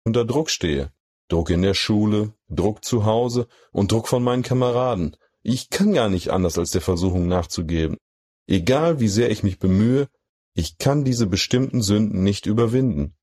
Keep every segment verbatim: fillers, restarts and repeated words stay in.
unter Druck stehe. Druck in der Schule, Druck zu Hause und Druck von meinen Kameraden. Ich kann gar nicht anders, als der Versuchung nachzugeben. Egal wie sehr ich mich bemühe, ich kann diese bestimmten Sünden nicht überwinden.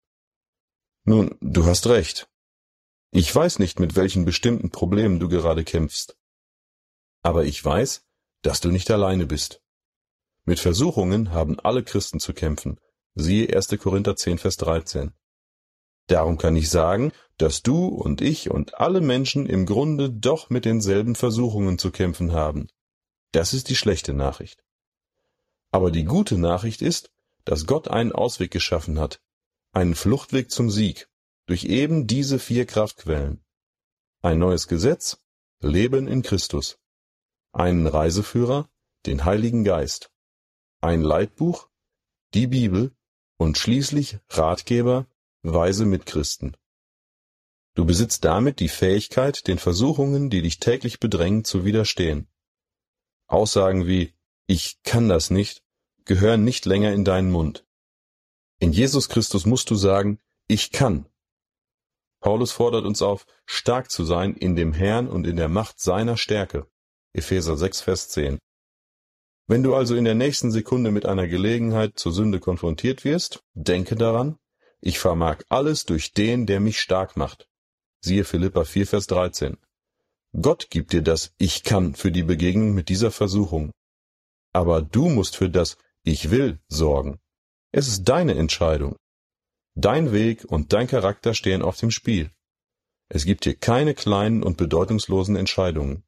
Nun, du hast recht. Ich weiß nicht, mit welchen bestimmten Problemen du gerade kämpfst. Aber ich weiß, dass du nicht alleine bist. Mit Versuchungen haben alle Christen zu kämpfen. Siehe erster Korinther zehn, Vers dreizehn. Darum kann ich sagen, dass du und ich und alle Menschen im Grunde doch mit denselben Versuchungen zu kämpfen haben. Das ist die schlechte Nachricht. Aber die gute Nachricht ist, dass Gott einen Ausweg geschaffen hat, einen Fluchtweg zum Sieg, durch eben diese vier Kraftquellen. Ein neues Gesetz, Leben in Christus. Einen Reiseführer, den Heiligen Geist. Ein Leitbuch, die Bibel und schließlich Ratgeber, weise Mitchristen. Du besitzt damit die Fähigkeit, den Versuchungen, die dich täglich bedrängen, zu widerstehen. Aussagen wie »Ich kann das nicht« gehören nicht länger in deinen Mund. In Jesus Christus musst du sagen »Ich kann«. Paulus fordert uns auf, stark zu sein in dem Herrn und in der Macht seiner Stärke. Epheser sechs, Vers zehn. Wenn du also in der nächsten Sekunde mit einer Gelegenheit zur Sünde konfrontiert wirst, denke daran, ich vermag alles durch den, der mich stark macht. Siehe Philipper vier, Vers dreizehn. Gott gibt dir das Ich kann für die Begegnung mit dieser Versuchung. Aber du musst für das Ich will sorgen. Es ist deine Entscheidung. Dein Weg und dein Charakter stehen auf dem Spiel. Es gibt hier keine kleinen und bedeutungslosen Entscheidungen.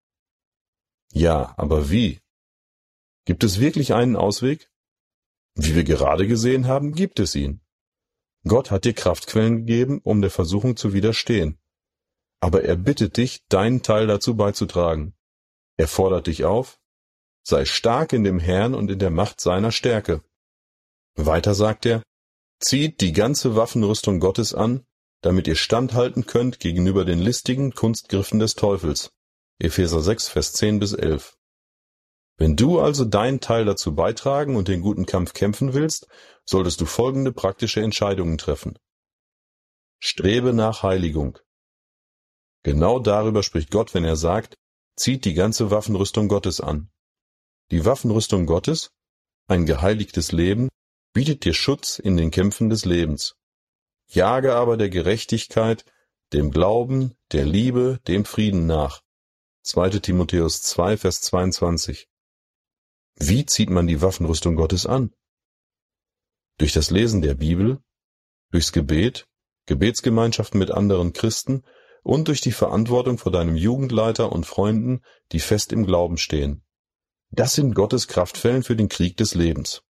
Ja, aber wie? Gibt es wirklich einen Ausweg? Wie wir gerade gesehen haben, gibt es ihn. Gott hat dir Kraftquellen gegeben, um der Versuchung zu widerstehen. Aber er bittet dich, deinen Teil dazu beizutragen. Er fordert dich auf, sei stark in dem Herrn und in der Macht seiner Stärke. Weiter sagt er, zieht die ganze Waffenrüstung Gottes an, damit ihr standhalten könnt gegenüber den listigen Kunstgriffen des Teufels. Epheser sechs, Vers zehn bis elf. Wenn du also deinen Teil dazu beitragen und den guten Kampf kämpfen willst, solltest du folgende praktische Entscheidungen treffen. Strebe nach Heiligung. Genau darüber spricht Gott, wenn er sagt, zieht die ganze Waffenrüstung Gottes an. Die Waffenrüstung Gottes, ein geheiligtes Leben, bietet dir Schutz in den Kämpfen des Lebens. Jage aber der Gerechtigkeit, dem Glauben, der Liebe, dem Frieden nach. zweiter Timotheus zwei, Vers zweiundzwanzig. Wie zieht man die Waffenrüstung Gottes an? Durch das Lesen der Bibel, durchs Gebet, Gebetsgemeinschaften mit anderen Christen und durch die Verantwortung vor deinem Jugendleiter und Freunden, die fest im Glauben stehen. Das sind Gottes Kraftquellen für den Krieg des Lebens.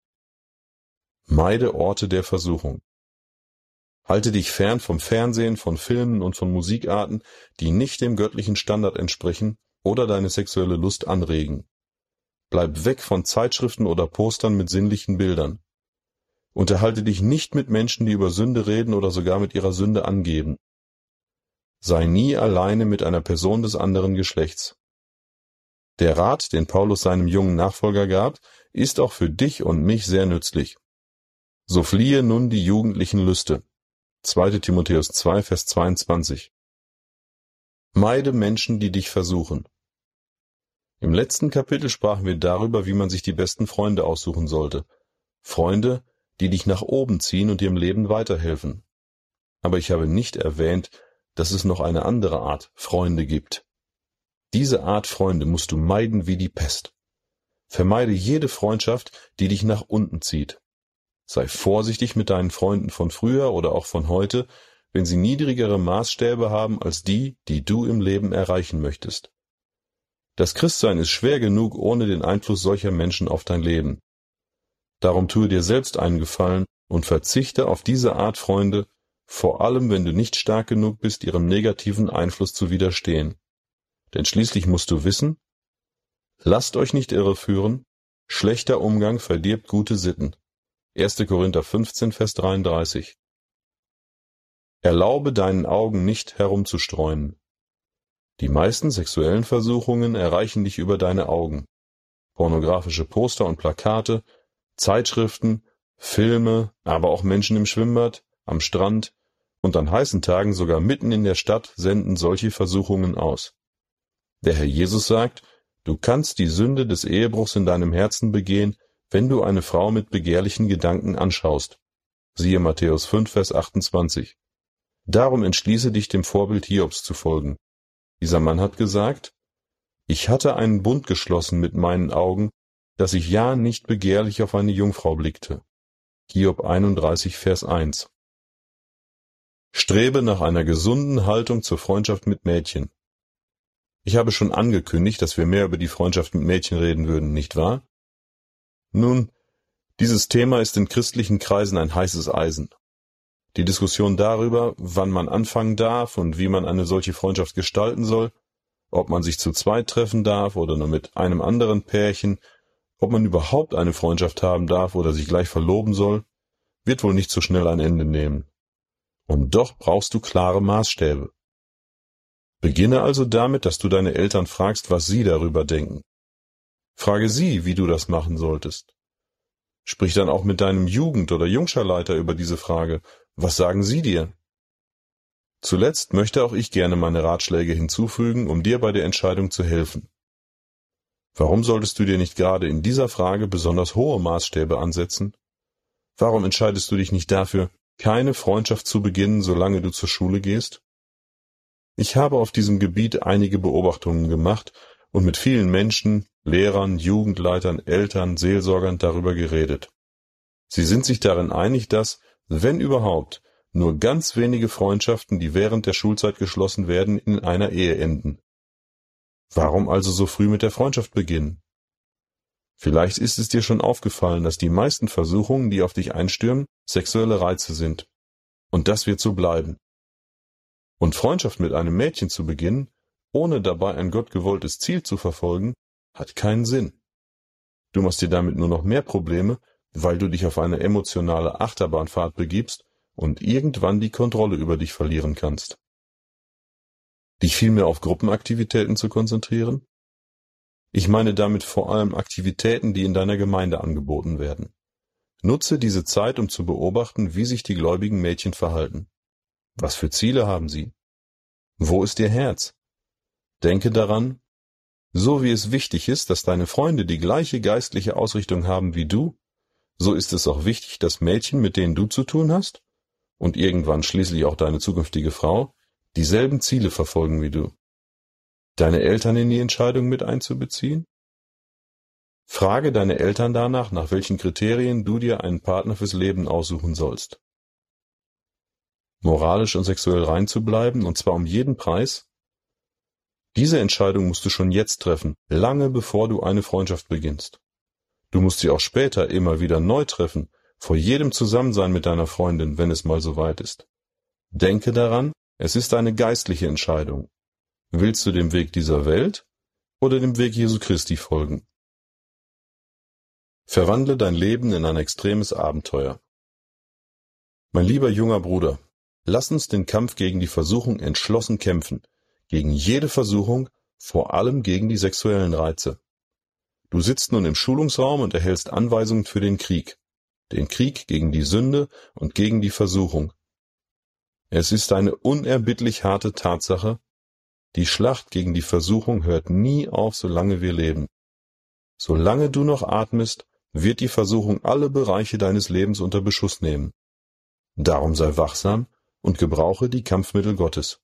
Meide Orte der Versuchung. Halte dich fern vom Fernsehen, von Filmen und von Musikarten, die nicht dem göttlichen Standard entsprechen oder deine sexuelle Lust anregen. Bleib weg von Zeitschriften oder Postern mit sinnlichen Bildern. Unterhalte dich nicht mit Menschen, die über Sünde reden oder sogar mit ihrer Sünde angeben. Sei nie alleine mit einer Person des anderen Geschlechts. Der Rat, den Paulus seinem jungen Nachfolger gab, ist auch für dich und mich sehr nützlich. So fliehe nun die jugendlichen Lüste. zweiter Timotheus zwei, Vers zweiundzwanzig. Meide Menschen, die dich versuchen. Im letzten Kapitel sprachen wir darüber, wie man sich die besten Freunde aussuchen sollte. Freunde, die dich nach oben ziehen und dir im Leben weiterhelfen. Aber ich habe nicht erwähnt, dass es noch eine andere Art Freunde gibt. Diese Art Freunde musst du meiden wie die Pest. Vermeide jede Freundschaft, die dich nach unten zieht. Sei vorsichtig mit deinen Freunden von früher oder auch von heute, wenn sie niedrigere Maßstäbe haben als die, die du im Leben erreichen möchtest. Das Christsein ist schwer genug ohne den Einfluss solcher Menschen auf dein Leben. Darum tue dir selbst einen Gefallen und verzichte auf diese Art Freunde, vor allem wenn du nicht stark genug bist, ihrem negativen Einfluss zu widerstehen. Denn schließlich musst du wissen, lasst euch nicht irreführen, schlechter Umgang verdirbt gute Sitten. erster Korinther fünfzehn, Vers dreiunddreißig. Erlaube deinen Augen nicht herumzustreuen. Die meisten sexuellen Versuchungen erreichen dich über deine Augen. Pornografische Poster und Plakate, Zeitschriften, Filme, aber auch Menschen im Schwimmbad, am Strand Und an heißen Tagen sogar mitten in der Stadt senden solche Versuchungen aus. Der Herr Jesus sagt, du kannst die Sünde des Ehebruchs in deinem Herzen begehen, wenn du eine Frau mit begehrlichen Gedanken anschaust. Siehe Matthäus fünf, Vers achtundzwanzig. Darum entschließe dich, dem Vorbild Hiobs zu folgen. Dieser Mann hat gesagt, ich hatte einen Bund geschlossen mit meinen Augen, dass ich ja nicht begehrlich auf eine Jungfrau blickte. Hiob einunddreißig, Vers eins. Strebe nach einer gesunden Haltung zur Freundschaft mit Mädchen. Ich habe schon angekündigt, dass wir mehr über die Freundschaft mit Mädchen reden würden, nicht wahr? Nun, dieses Thema ist in christlichen Kreisen ein heißes Eisen. Die Diskussion darüber, wann man anfangen darf und wie man eine solche Freundschaft gestalten soll, ob man sich zu zweit treffen darf oder nur mit einem anderen Pärchen, ob man überhaupt eine Freundschaft haben darf oder sich gleich verloben soll, wird wohl nicht so schnell ein Ende nehmen. Und doch brauchst du klare Maßstäbe. Beginne also damit, dass du deine Eltern fragst, was sie darüber denken. Frage sie, wie du das machen solltest. Sprich dann auch mit deinem Jugend- oder Jungscharleiter über diese Frage. Was sagen sie dir? Zuletzt möchte auch ich gerne meine Ratschläge hinzufügen, um dir bei der Entscheidung zu helfen. Warum solltest du dir nicht gerade in dieser Frage besonders hohe Maßstäbe ansetzen? Warum entscheidest du dich nicht dafür, keine Freundschaft zu beginnen, solange du zur Schule gehst? Ich habe auf diesem Gebiet einige Beobachtungen gemacht und mit vielen Menschen, Lehrern, Jugendleitern, Eltern, Seelsorgern darüber geredet. Sie sind sich darin einig, dass, wenn überhaupt, nur ganz wenige Freundschaften, die während der Schulzeit geschlossen werden, in einer Ehe enden. Warum also so früh mit der Freundschaft beginnen? Vielleicht ist es dir schon aufgefallen, dass die meisten Versuchungen, die auf dich einstürmen, sexuelle Reize sind. Und das wird so bleiben. Und Freundschaft mit einem Mädchen zu beginnen, ohne dabei ein gottgewolltes Ziel zu verfolgen, hat keinen Sinn. Du machst dir damit nur noch mehr Probleme, weil du dich auf eine emotionale Achterbahnfahrt begibst und irgendwann die Kontrolle über dich verlieren kannst. Dich vielmehr auf Gruppenaktivitäten zu konzentrieren? Ich meine damit vor allem Aktivitäten, die in deiner Gemeinde angeboten werden. Nutze diese Zeit, um zu beobachten, wie sich die gläubigen Mädchen verhalten. Was für Ziele haben sie? Wo ist ihr Herz? Denke daran, so wie es wichtig ist, dass deine Freunde die gleiche geistliche Ausrichtung haben wie du, so ist es auch wichtig, dass Mädchen, mit denen du zu tun hast, und irgendwann schließlich auch deine zukünftige Frau, dieselben Ziele verfolgen wie du. Deine Eltern in die Entscheidung mit einzubeziehen? Frage deine Eltern danach, nach welchen Kriterien du dir einen Partner fürs Leben aussuchen sollst. Moralisch und sexuell rein zu bleiben, und zwar um jeden Preis? Diese Entscheidung musst du schon jetzt treffen, lange bevor du eine Freundschaft beginnst. Du musst sie auch später immer wieder neu treffen, vor jedem Zusammensein mit deiner Freundin, wenn es mal soweit ist. Denke daran, es ist eine geistliche Entscheidung. Willst du dem Weg dieser Welt oder dem Weg Jesu Christi folgen? Verwandle dein Leben in ein extremes Abenteuer. Mein lieber junger Bruder, lass uns den Kampf gegen die Versuchung entschlossen kämpfen, gegen jede Versuchung, vor allem gegen die sexuellen Reize. Du sitzt nun im Schulungsraum und erhältst Anweisungen für den Krieg, den Krieg gegen die Sünde und gegen die Versuchung. Es ist eine unerbittlich harte Tatsache, die Schlacht gegen die Versuchung hört nie auf, solange wir leben. Solange du noch atmest, wird die Versuchung alle Bereiche deines Lebens unter Beschuss nehmen. Darum sei wachsam und gebrauche die Kampfmittel Gottes.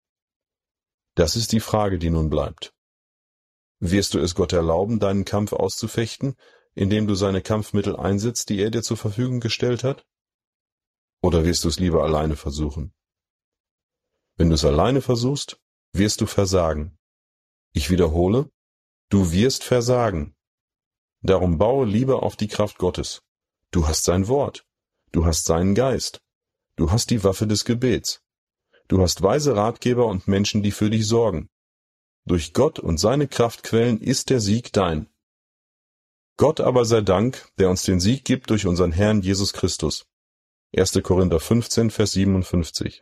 Das ist die Frage, die nun bleibt. Wirst du es Gott erlauben, deinen Kampf auszufechten, indem du seine Kampfmittel einsetzt, die er dir zur Verfügung gestellt hat? Oder wirst du es lieber alleine versuchen? Wenn du es alleine versuchst, wirst du versagen. Ich wiederhole, du wirst versagen. Darum baue lieber auf die Kraft Gottes. Du hast sein Wort. Du hast seinen Geist. Du hast die Waffe des Gebets. Du hast weise Ratgeber und Menschen, die für dich sorgen. Durch Gott und seine Kraftquellen ist der Sieg dein. Gott aber sei Dank, der uns den Sieg gibt durch unseren Herrn Jesus Christus. erster Korinther fünfzehn, Vers siebenundfünfzig.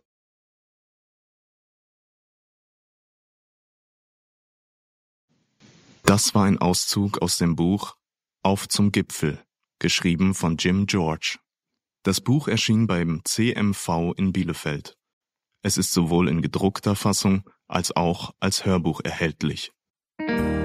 Das war ein Auszug aus dem Buch Auf zum Gipfel, geschrieben von Jim George. Das Buch erschien beim C M V in Bielefeld. Es ist sowohl in gedruckter Fassung als auch als Hörbuch erhältlich.